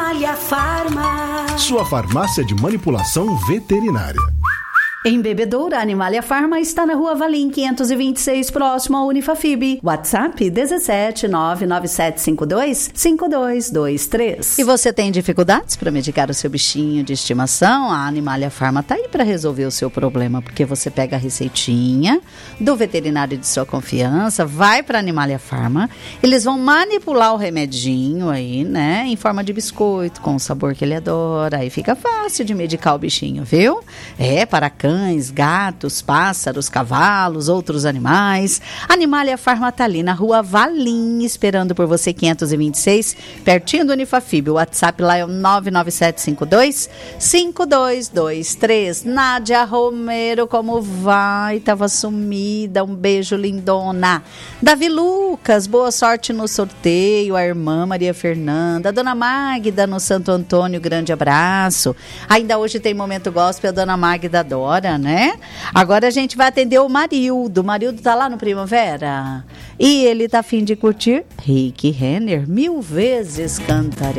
Animalia Farma. Sua farmácia de manipulação veterinária. Em Bebedouro, a Animalia Farma está na Rua Valim 526, próximo ao Unifafib. WhatsApp 17 99752 5223. E você tem dificuldades para medicar o seu bichinho de estimação? A Animalia Farma está aí para resolver o seu problema, porque você pega a receitinha do veterinário de sua confiança, vai para a Animalia Farma, eles vão manipular o remedinho aí, né, em forma de biscoito, com o sabor que ele adora, aí fica fácil de medicar o bichinho, viu? Para cães, gatos, pássaros, cavalos, outros animais. Animalia Farma está ali na Rua Valim, esperando por você, 526, pertinho do Unifafib. O WhatsApp lá é o 99752 5223. Nádia Romero, como vai? Tava sumida, um beijo, lindona. Davi Lucas, boa sorte no sorteio. A irmã Maria Fernanda, a dona Magda no Santo Antônio, grande abraço. Ainda hoje tem Momento Gospel, a dona Magda adora, né? Agora a gente vai atender o Marildo. O Marildo tá lá no Primavera e ele tá a fim de curtir Rick Renner, 1000 vezes cantarei.